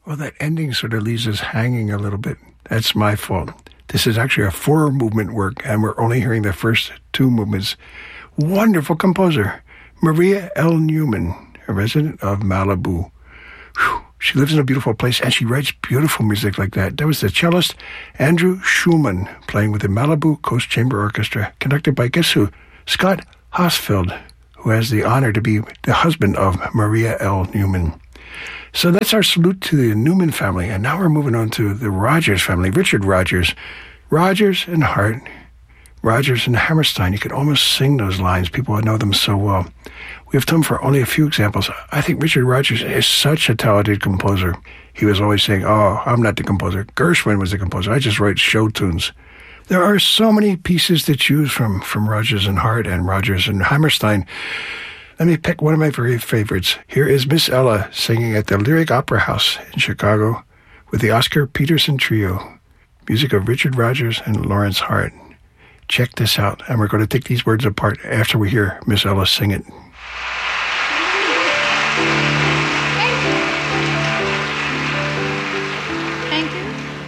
Well, that ending sort of leaves us hanging a little bit. That's my fault. This is actually a 4-movement work, and we're only hearing the first 2 movements. Wonderful composer, Maria L. Newman, a resident of Malibu. Whew. She lives in a beautiful place, and she writes beautiful music like that. That was the cellist Andrew Schulman playing with the Malibu Coast Chamber Orchestra, conducted by, guess who? Scott Hosfeld, who has the honor to be the husband of Maria L. Newman. So that's our salute to the Newman family, and now we're moving on to the Rogers family. Richard Rogers. Rogers and Hart, Rogers and Hammerstein. You could almost sing those lines. People know them so well. We have time for only a few examples. I think Richard Rogers is such a talented composer. He was always saying, oh, I'm not the composer. Gershwin was the composer. I just write show tunes. There are so many pieces to choose from Rogers and Hart and Rogers and Hammerstein. Let me pick one of my very favorites. Here is Miss Ella singing at the Lyric Opera House in Chicago with the Oscar Peterson Trio. Music of Richard Rogers and Lawrence Hart. Check this out, and we're going to take these words apart after we hear Miss Ella sing it.